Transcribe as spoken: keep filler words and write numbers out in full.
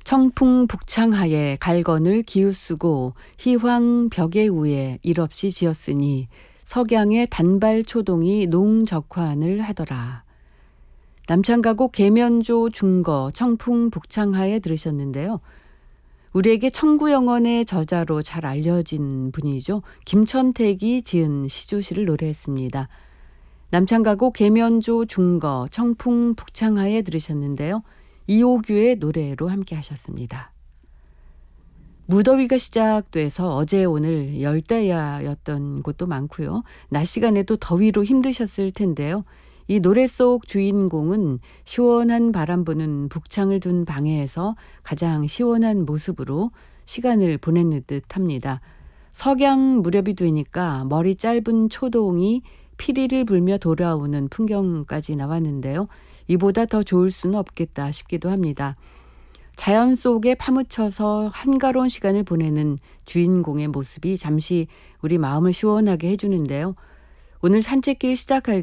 청풍 북창하에 갈건을 기우쓰고 희황 벽의 위에 일없이 지었으니 석양의 단발 초동이 농적환을 하더라. 남창가곡 계면조 중거 청풍 북창하에 들으셨는데요. 우리에게 청구영원의 저자로 잘 알려진 분이죠. 김천택이 지은 시조시를 노래했습니다. 남창가곡 계면조 중거 청풍 북창하에 들으셨는데요. 이호규의 노래로 함께 하셨습니다. 무더위가 시작돼서 어제 오늘 열대야였던 곳도 많고요. 낮 시간에도 더위로 힘드셨을 텐데요. 이 노래 속 주인공은 시원한 바람 부는 북창을 둔 방에서 가장 시원한 모습으로 시간을 보내는 듯합니다. 석양 무렵이 되니까 머리 짧은 초동이 피리를 불며 돌아오는 풍경까지 나왔는데요. 이보다 더 좋을 수는 없겠다 싶기도 합니다. 자연 속에 파묻혀서 한가로운 시간을 보내는 주인공의 모습이 잠시 우리 마음을 시원하게 해주는데요. 오늘 산책길 시작할